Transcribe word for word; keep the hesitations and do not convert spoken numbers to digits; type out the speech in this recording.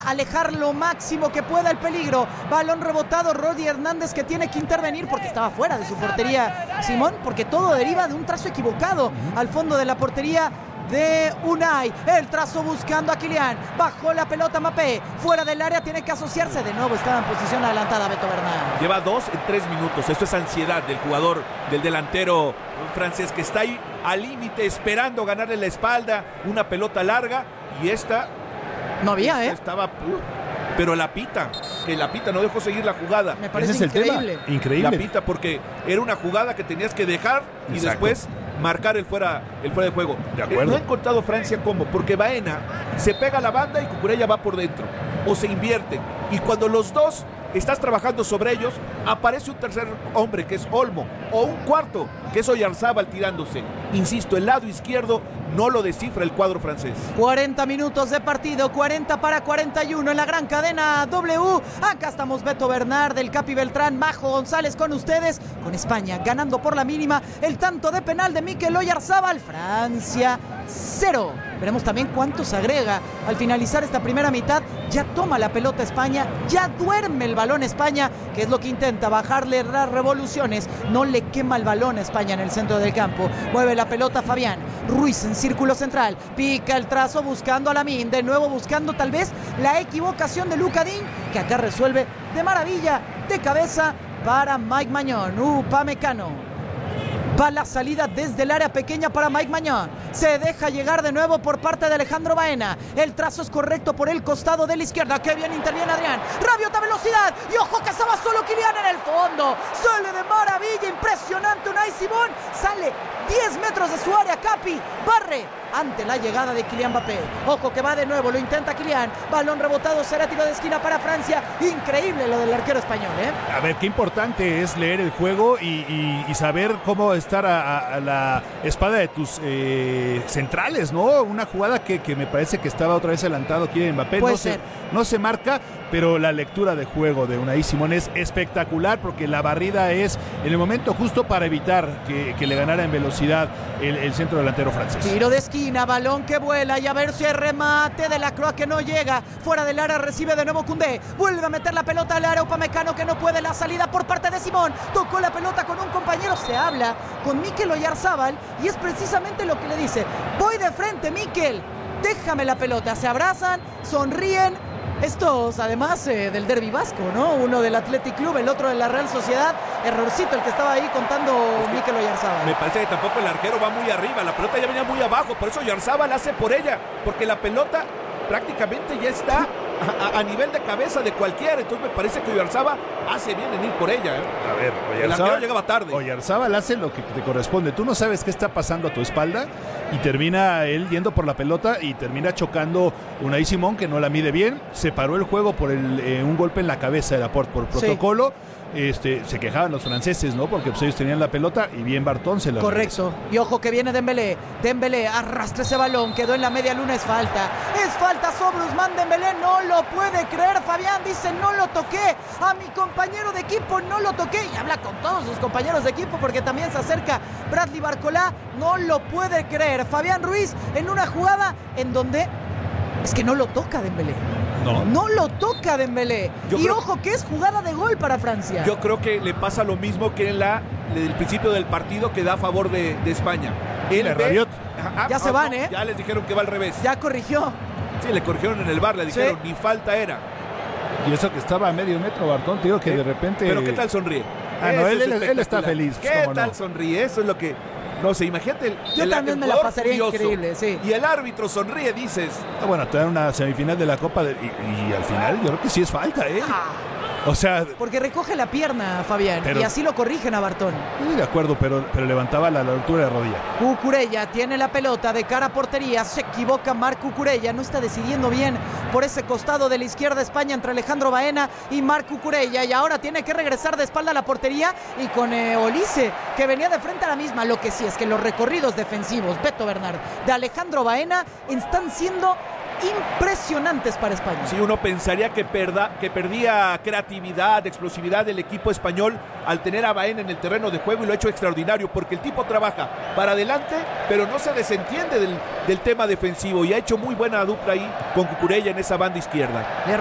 alejar lo máximo que pueda el peligro. Balón rebotado, Rodri Hernández, que tiene que intervenir porque estaba fuera de su portería Simón, porque todo deriva de un trazo equivocado uh-huh. al fondo de la portería de Unai. El trazo buscando a Kylian, bajó la pelota Mbappé, fuera del área, tiene que asociarse, de nuevo estaba en posición adelantada Beto Bernal. Lleva dos en tres minutos, esto es ansiedad del jugador, del delantero francés, que está ahí al límite esperando ganarle la espalda, una pelota larga, y esta no había, esta ¿eh? Estaba, pero la pita, que la pita no dejó seguir la jugada. Me parece Ese es increíble. El tema. Increíble. La pita porque era una jugada que tenías que dejar y Exacto. después marcar el fuera, el fuera de juego. De acuerdo. No ha encontrado Francia cómo, porque Baena se pega a la banda y Cucurella va por dentro, o se invierte. Y cuando los dos estás trabajando sobre ellos, aparece un tercer hombre que es Olmo, o un cuarto que es Oyarzábal tirándose. Insisto, el lado izquierdo no lo descifra el cuadro francés. cuarenta minutos de partido, cuarenta para cuarenta y uno en la gran cadena W. Acá estamos Beto Bernal, del Capi Beltrán, Majo González con ustedes, con España ganando por la mínima. El tanto de penal de Mikel Oyarzábal, Francia cero. Veremos también cuánto se agrega al finalizar esta primera mitad. Ya toma la pelota España, ya duerme el balón España, que es lo que intenta, bajarle las revoluciones. No le quema el balón a España en el centro del campo. Mueve la pelota Fabián Ruiz en círculo central, pica el trazo buscando a Lamine, de nuevo buscando tal vez la equivocación de Luka Digne, que acá resuelve de maravilla, de cabeza para Mike Maignan. Upamecano va la salida desde el área pequeña para Mike Maignan. Se deja llegar de nuevo por parte de Alejandro Baena. El trazo es correcto por el costado de la izquierda. ¡Qué bien interviene Adrián! ¡Rabiota velocidad! ¡Y ojo que estaba solo Kylian en el fondo! ¡Sale de maravilla! ¡Impresionante Unai Simón! Sale diez metros de su área. Capi barre ante la llegada de Kylian Mbappé. Ojo que va de nuevo, lo intenta Kylian. Balón rebotado, será tiro de esquina para Francia. Increíble lo del arquero español, ¿eh? A ver, qué importante es leer el juego y, y, y saber cómo estar a, a la espada de tus eh, centrales, ¿no? Una jugada que, que me parece que estaba otra vez adelantado Kylian Mbappé. Puede no ser. Se, no se marca, pero la lectura de juego de Unai Simón es espectacular porque la barrida es en el momento justo para evitar que, que le ganara en velocidad el, el centro delantero francés. Tiro de esquina, balón que vuela y a ver si el remate de la Croa que no llega. Fuera del área recibe de nuevo Koundé. Vuelve a meter la pelota al área. Upamecano que no puede, la salida por parte de Simón. Tocó la pelota con un compañero. Se habla con Mikel Oyarzábal y es precisamente lo que le dice: voy de frente, Mikel, déjame la pelota. Se abrazan, sonríen. Estos, además eh, del derbi vasco, ¿no? Uno del Athletic Club, el otro de la Real Sociedad. Errorcito el que estaba ahí contando es que Mikel Oyarzábal. Me parece que tampoco el arquero va muy arriba. La pelota ya venía muy abajo, por eso Oyarzábal hace por ella. Porque la pelota prácticamente ya está a, a, a nivel de cabeza de cualquiera. Entonces me parece que Oyarzábal hace bien en ir por ella, ¿eh? A ver, el arquero llegaba tarde. Oyarzábal hace lo que te corresponde. Tú no sabes qué está pasando a tu espalda y termina él yendo por la pelota y termina chocando Unai Simón, que no la mide bien. Se paró el juego por el, eh, un golpe en la cabeza de Laporte por protocolo. Sí. Este, se quejaban los franceses, ¿no? Porque pues, ellos tenían la pelota y bien Bartón se la correcto. Regresa. Y ojo que viene Dembélé. Dembélé arrastra ese balón, quedó en la media luna, es falta. Es falta sobre Ousmane Dembélé, no lo puede creer. Fabián dice: no lo toqué, a mi compañero de equipo no lo toqué. Y habla con todos sus compañeros de equipo porque también se acerca Bradley Barcolá. No lo puede creer. Fabián Ruiz en una jugada en donde es que no lo toca Dembélé. No. No lo toca Dembélé. Yo y creo, ojo que es jugada de gol para Francia. Yo creo que le pasa lo mismo que en la del principio del partido que da a favor de, de España. El Rabiot. Ah, ya ah, se van, no, ¿eh? Ya les dijeron que va al revés. Ya corrigió. Sí, le corrigieron en el bar, le dijeron sí. Ni falta era. Y eso que estaba a medio metro, Bartón, te digo que ¿Eh? de repente... Pero ¿qué tal sonríe? Ah, no, él, él, él está feliz. ¿Qué tal no? sonríe? Eso es lo que... No sé, imagínate el, Yo el, también el me la pasaría increíble, sí. Y el árbitro sonríe, dices. Ah, bueno, te dan una semifinal de la Copa de, y, y al final yo creo que sí es falta, ¿eh? Ah. O sea... Porque recoge la pierna, Fabián, pero, y así lo corrigen a Bartón. Sí, de acuerdo, pero, pero levantaba la, la altura de rodilla. Cucurella tiene la pelota de cara a portería, se equivoca Marc Cucurella, no está decidiendo bien por ese costado de la izquierda España entre Alejandro Baena y Marc Cucurella, y ahora tiene que regresar de espalda a la portería y con eh, Olise, que venía de frente a la misma. Lo que sí es que los recorridos defensivos, Beto Bernal, de Alejandro Baena están siendo impresionantes para España. Sí, uno pensaría que, perda, que perdía creatividad, explosividad del equipo español al tener a Baena en el terreno de juego, y lo ha hecho extraordinario porque el tipo trabaja para adelante, pero no se desentiende del, del tema defensivo, y ha hecho muy buena dupla ahí con Cucurella en esa banda izquierda.